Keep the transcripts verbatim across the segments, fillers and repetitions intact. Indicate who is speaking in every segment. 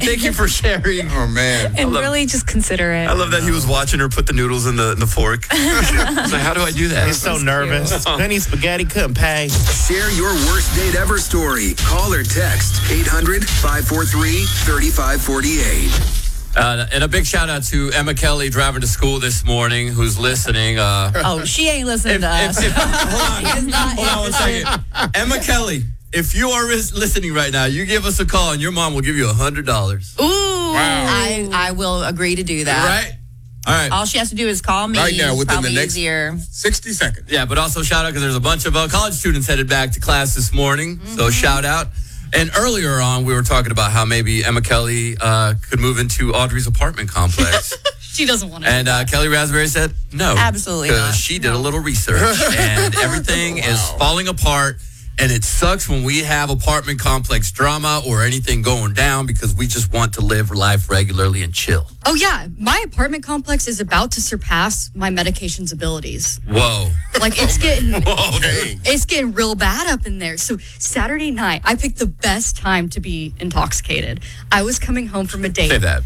Speaker 1: Thank you for sharing.
Speaker 2: Oh, man.
Speaker 3: And really just consider it.
Speaker 1: I love that he was watching her put the noodles in the, in the fork. So how do I do that?
Speaker 4: He's so nervous. Then he's spaghetti couldn't pay.
Speaker 5: Share your worst date ever story. Call or text eight hundred, five four three, three five four eight.
Speaker 1: Uh, and a big shout out to Emma Kelly driving to school this morning, who's listening. Uh,
Speaker 6: oh, she ain't listening
Speaker 1: if,
Speaker 6: to us.
Speaker 1: If, if, hold on, hold on one second. Emma Kelly, if you are ris- listening right now, you give us a call and your mom will give you one hundred dollars.
Speaker 6: Ooh. Wow. I, I will agree to do that.
Speaker 1: Right? All right.
Speaker 6: All she has to do is call me.
Speaker 2: Right now, within
Speaker 6: Probably
Speaker 2: the next
Speaker 6: easier.
Speaker 2: sixty seconds.
Speaker 1: Yeah, but also shout out because there's a bunch of uh, college students headed back to class this morning. Mm-hmm. So shout out. And earlier on, we were talking about how maybe Emma Kelly uh, could move into Audrey's apartment complex.
Speaker 7: She doesn't want to.
Speaker 1: And uh, Kelly Raspberry said no.
Speaker 6: Absolutely not.
Speaker 1: Because she did no. a little research and everything wow. is falling apart. And it sucks when we have apartment complex drama or anything going down because we just want to live life regularly and chill.
Speaker 7: Oh, yeah. My apartment complex is about to surpass my medication's abilities.
Speaker 1: Whoa.
Speaker 7: Like, it's getting
Speaker 2: Whoa, dang.
Speaker 7: It's getting real bad up in there. So Saturday night, I picked the best time to be intoxicated. I was coming home from a date.
Speaker 1: Say that.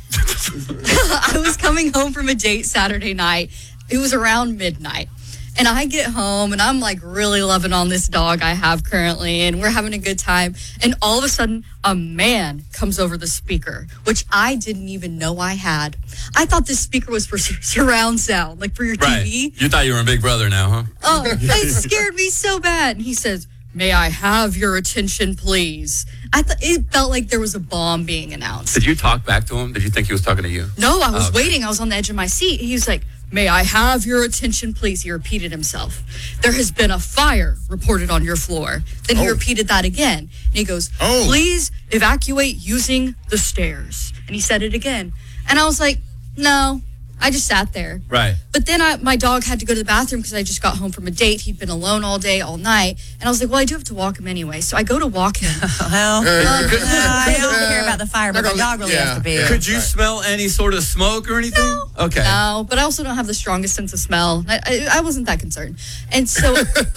Speaker 7: I was coming home from a date Saturday night. It was around midnight. And I get home, and I'm, like, really loving on this dog I have currently, and we're having a good time. And all of a sudden, a man comes over the speaker, which I didn't even know I had. I thought this speaker was for surround sound, like for your
Speaker 1: right.
Speaker 7: T V.
Speaker 1: You thought you were in Big Brother now, huh?
Speaker 7: Oh, it scared me so bad. And he says, "May I have your attention, please?" I thought it felt like there was a bomb being announced.
Speaker 1: Did you talk back to him? Did you think he was talking to you?
Speaker 7: No, I was
Speaker 1: oh, okay.
Speaker 7: waiting. I was on the edge of my seat. He was like, "May I have your attention, please?" He repeated himself. "There has been a fire reported on your floor." Then he oh. repeated that again. And he goes, oh. "Please evacuate using the stairs." And he said it again. And I was like, no. I just sat there.
Speaker 1: Right.
Speaker 7: But then I, my dog had to go to the bathroom because I just got home from a date. He'd been alone all day, all night. And I was like, well, I do have to walk him anyway. So I go to walk him.
Speaker 6: well, uh, I don't care about the fire, but the dog really
Speaker 2: yeah,
Speaker 6: has to be.
Speaker 2: Yeah,
Speaker 1: Could you
Speaker 2: right.
Speaker 1: smell any sort of smoke or anything?
Speaker 7: No.
Speaker 1: Okay.
Speaker 7: No, but I also don't have the strongest sense of smell. I, I, I wasn't that concerned. And so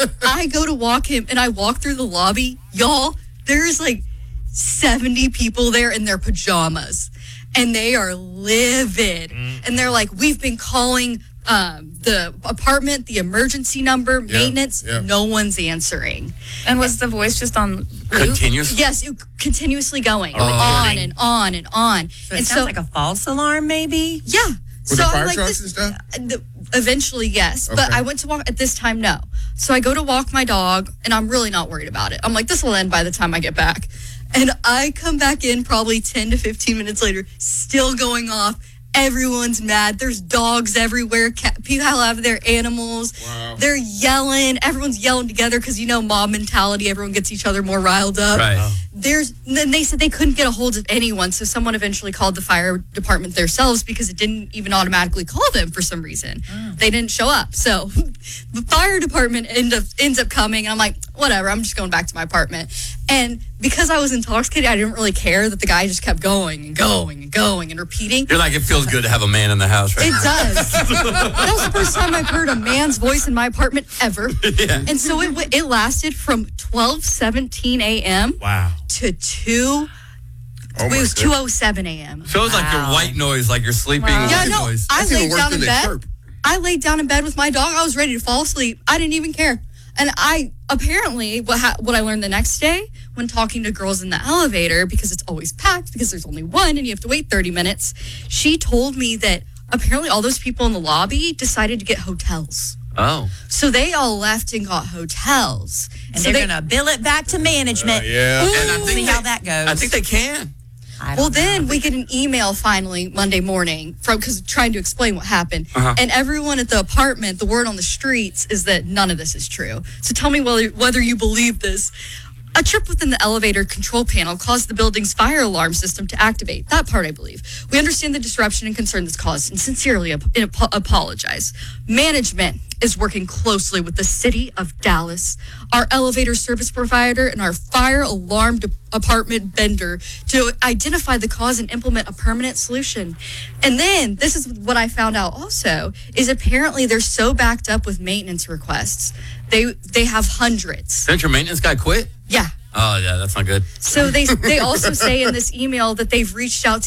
Speaker 7: I go to walk him, and I walk through the lobby. Y'all, there's like seventy people there in their pajamas. And they are livid. Mm. And they're like, we've been calling um, the apartment, the emergency number, yeah, maintenance. Yeah. No one's answering.
Speaker 3: And was the voice just on
Speaker 1: continuous?
Speaker 7: Yes, it, continuously going.
Speaker 1: Oh.
Speaker 7: On and on and on.
Speaker 6: So it
Speaker 7: and
Speaker 6: sounds
Speaker 7: so,
Speaker 6: like a false alarm, maybe?
Speaker 7: Yeah.
Speaker 2: With
Speaker 7: so
Speaker 2: the fire
Speaker 7: I'm like,
Speaker 2: trucks
Speaker 7: this,
Speaker 2: and stuff?
Speaker 7: Uh, the, eventually, yes.
Speaker 2: Okay.
Speaker 7: But I went to walk, at this time, no. So I go to walk my dog, and I'm really not worried about it. I'm like, this will end by the time I get back. And I come back in probably ten to fifteen minutes later, still going off. Everyone's mad. There's dogs everywhere. Cat, people have their animals.
Speaker 2: Wow.
Speaker 7: They're yelling. Everyone's yelling together because, you know, mob mentality. Everyone gets each other more riled up.
Speaker 1: Right. Oh.
Speaker 7: There's, then they said they couldn't get a hold of anyone, so someone eventually called the fire department themselves because it didn't even automatically call them for some reason. Oh. They didn't show up. So the fire department end up, ends up coming, and I'm like, whatever, I'm just going back to my apartment. And because I was intoxicated, I didn't really care that the guy just kept going and going and going and repeating.
Speaker 1: You're like, it feels good to have a man in the house right
Speaker 7: It
Speaker 1: now.
Speaker 7: does. That was the first time I've heard a man's voice in my apartment ever.
Speaker 1: Yeah.
Speaker 7: And so it it lasted from twelve seventeen a.m.
Speaker 4: Wow.
Speaker 7: to two.
Speaker 2: Oh
Speaker 7: it was
Speaker 2: my
Speaker 7: two oh seven a.m.
Speaker 1: So it's wow. like your white noise, like you're sleeping
Speaker 6: Wow.
Speaker 7: Yeah,
Speaker 1: white
Speaker 7: no,
Speaker 1: noise.
Speaker 7: I
Speaker 2: That's even
Speaker 7: laid
Speaker 2: worse
Speaker 7: down
Speaker 2: than
Speaker 7: in
Speaker 2: the
Speaker 7: bed.
Speaker 2: chirp.
Speaker 7: I laid down in bed with my dog. I was ready to fall asleep. I didn't even care. And I apparently what ha- what I learned the next day when talking to girls in the elevator, because it's always packed because there's only one and you have to wait thirty minutes. She told me that apparently all those people in the lobby decided to get hotels.
Speaker 1: Oh.
Speaker 7: So they all left and got hotels.
Speaker 6: And
Speaker 7: so
Speaker 6: they're
Speaker 7: they,
Speaker 6: going to bill it back to management.
Speaker 2: Uh, yeah.
Speaker 7: Ooh.
Speaker 1: And I think
Speaker 6: See
Speaker 1: they,
Speaker 6: how that goes.
Speaker 1: I think they can.
Speaker 6: I don't
Speaker 7: Well, then
Speaker 6: know.
Speaker 7: we get an email finally Monday morning from because trying to explain what happened,
Speaker 1: Uh-huh.
Speaker 7: and everyone at the apartment, the word on the streets is that none of this is true. So tell me whether whether you believe this. A trip within the elevator control panel caused the building's fire alarm system to activate. That part I believe. We understand the disruption and concern this caused and sincerely ap- ap- apologize. Management is working closely with the city of Dallas, our elevator service provider, and our fire alarm de- apartment vendor to identify the cause and implement a permanent solution. And then, this is what I found out also, is apparently they're so backed up with maintenance requests. They they have hundreds.
Speaker 1: Didn't your maintenance guy quit?
Speaker 7: Yeah.
Speaker 1: Oh, yeah, that's not good.
Speaker 7: So they they also say in this email that they've reached out to